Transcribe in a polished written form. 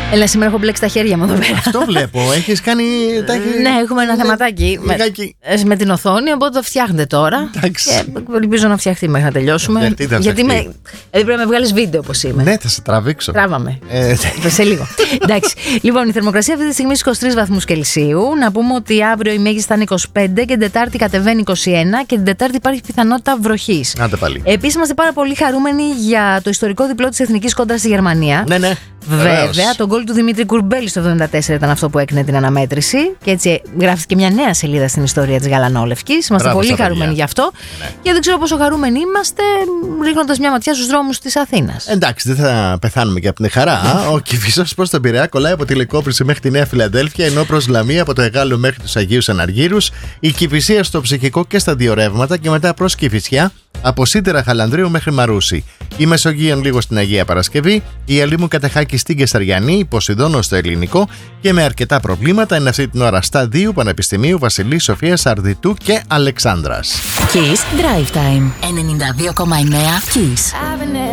Έλα, σήμερα έχω μπλέξει τα χέρια μου εδώ πέρα. Αυτό βλέπω. Έχεις κάνει. Ναι, έχουμε ένα θεματάκι με την οθόνη, οπότε το φτιάχνετε τώρα. Και ελπίζω να φτιαχτεί μέχρι να τελειώσουμε. Γιατί πρέπει να με βγάλεις βίντεο όπως είμαι. Ναι, θα σε τραβήξω. Τράβαμε. Σε λίγο. Εντάξει. Λοιπόν, η θερμοκρασία αυτή τη στιγμή στις 23 βαθμούς Κελσίου. Να πούμε ότι αύριο η μέγιστη θα είναι 25 και την Τετάρτη κατεβαίνει 21 και την Τετάρτη υπάρχει πιθανότητα βροχής. Επίσης, είμαστε πάρα πολύ χαρούμενοι για το ιστορικό διπλό της Εθνικής κόντρα στη Γερμανία. Ναι. Βέβαια, το γκολ του Δημήτρη Κουρμπέλη στο 74 ήταν αυτό που έκρινε την αναμέτρηση. Και έτσι γράφτηκε μια νέα σελίδα στην ιστορία της Γαλανόλευκης. Είμαστε πολύ χαρούμενοι γι' αυτό. Ναι. Και δεν ξέρω πόσο χαρούμενοι είμαστε ρίχνοντας μια ματιά στους δρόμους της Αθήνας. Εντάξει, δεν θα πεθάνουμε και από την χαρά. Ο Κηφισός προς τον Πειραιά κολλάει από τη Λεκόπρηση μέχρι τη Νέα Φιλαδέλφια, ενώ προς Λαμία από το Εγάλεο μέχρι τους Αγίους Αναργύρους. Η Κηφισία στο ψυχικό και στα δύο ρεύματα και μετά προς Κηφισιά από Σίδερα Χαλανδρίου μέχρι Μαρούσι. Η Μεσογείων λίγο στην Αγία Παρασκευή. Η Ελίμου Κατεχάκη στην Κεσαριανή, η Ποσειδώνο στο Ελληνικό και με αρκετά προβλήματα είναι αυτή την ώρα στα Δίου, Πανεπιστημίου, Βασιλής, Σοφίας, Αρδιτού και Αλεξάνδρας. Kiss Drive Time 92,9 Kiss.